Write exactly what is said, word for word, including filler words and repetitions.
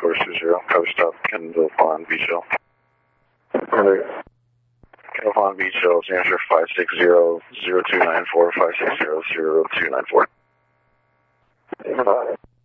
Force two zero, cover stop, Kendall Pond, Beach Hill. Kendall Pond, Beach Hill, answer five six zero, zero two nine four, five six zero, zero two nine four.